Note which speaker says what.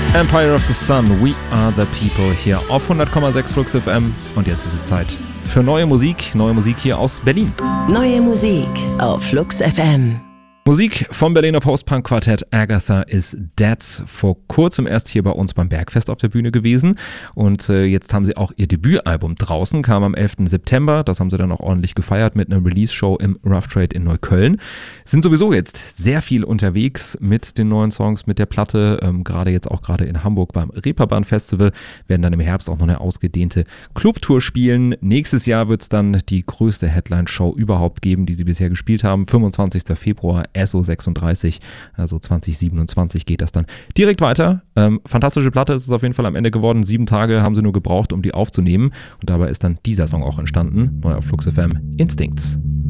Speaker 1: Empire of the Sun, We Are the People hier auf 100,6 Flux FM. Und jetzt ist es Zeit für neue Musik hier aus Berlin.
Speaker 2: Neue Musik auf Flux FM.
Speaker 1: Musik vom Berliner Post-Punk-Quartett Agatha is Dead. Vor kurzem erst hier bei uns beim Bergfest auf der Bühne gewesen. Und jetzt haben sie auch ihr Debütalbum draußen, kam am 11. September. Das haben sie dann auch ordentlich gefeiert mit einer Release-Show im Rough Trade in Neukölln. Sind sowieso jetzt sehr viel unterwegs mit den neuen Songs, mit der Platte. Gerade in Hamburg beim Reeperbahn Festival. Werden dann im Herbst auch noch eine ausgedehnte Clubtour spielen. Nächstes Jahr wird es dann die größte Headline-Show überhaupt geben, die sie bisher gespielt haben. 25. Februar. SO36, also 2027 geht das dann direkt weiter. Fantastische Platte ist es auf jeden Fall am Ende geworden. 7 Tage haben sie nur gebraucht, um die aufzunehmen. Und dabei ist dann dieser Song auch entstanden. Neu auf Flux FM, Instincts.